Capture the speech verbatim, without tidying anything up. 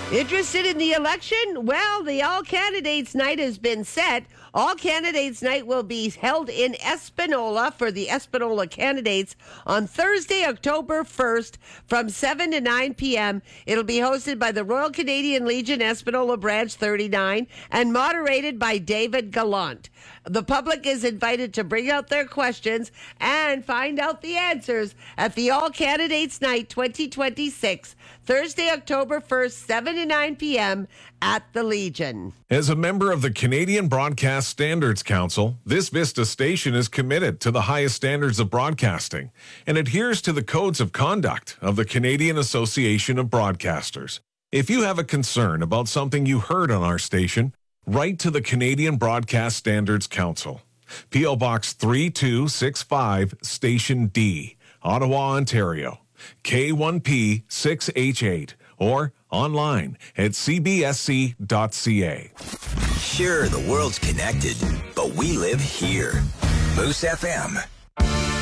Interested in the election? Well, the All Candidates Night has been set. All Candidates Night will be held in Espanola for the Espanola candidates on Thursday, October first from seven to nine p.m. It'll be hosted by the Royal Canadian Legion Espanola Branch thirty-nine and moderated by David Gallant. The public is invited to bring out their questions and find out the answers at the All Candidates Night twenty twenty-six, Thursday, October first, seven to nine p.m. at the Legion. As a member of the Canadian Broadcast Standards Council, this Vista station is committed to the highest standards of broadcasting and adheres to the codes of conduct of the Canadian Association of Broadcasters. If you have a concern about something you heard on our station, write to the Canadian Broadcast Standards Council. P O Box three two six five, Station D, Ottawa, Ontario, K one P six H eight, or online at c b s c dot c a. Sure, the world's connected, but we live here. Moose F M.